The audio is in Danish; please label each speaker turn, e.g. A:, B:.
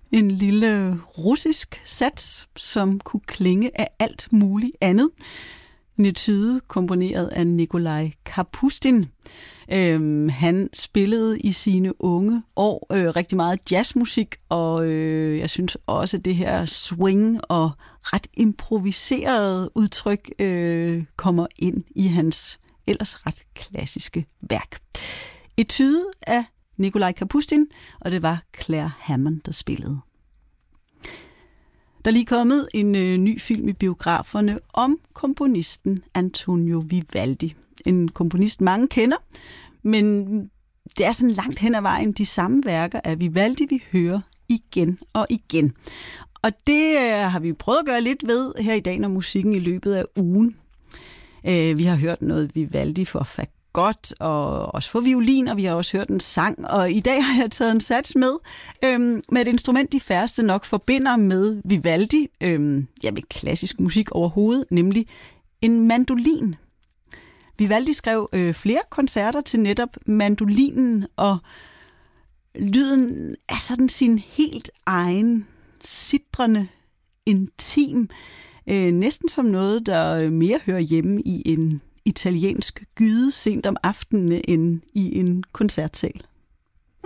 A: En lille russisk sats, som kunne klinge af alt muligt andet. En etude komponeret af Nikolaj Kapustin. Han spillede i sine unge år rigtig meget jazzmusik, og jeg synes også, at det her swing og ret improviserede udtryk kommer ind i hans ellers ret klassiske værk. Etude af Nikolaj Kapustin, og det var Claire Hammond, der spillede. Der er lige kommet en ny film i biograferne om komponisten Antonio Vivaldi. En komponist, mange kender, men det er sådan langt hen ad vejen de samme værker af Vivaldi, vi hører igen og igen. Og det har vi prøvet at gøre lidt ved her i dag, når musikken i løbet af ugen. Vi har hørt noget Vivaldi for fagot og også for violin, og vi har også hørt en sang. Og i dag har jeg taget en sats med et instrument, de færreste nok forbinder med Vivaldi, med klassisk musik overhovedet, nemlig en mandolin. Vivaldi skrev flere koncerter til netop mandolinen, og lyden er sådan sin helt egen, sitrende, intim, næsten som noget, der mere hører hjemme i en italiensk gyde sent om aftenen end i en koncertsal.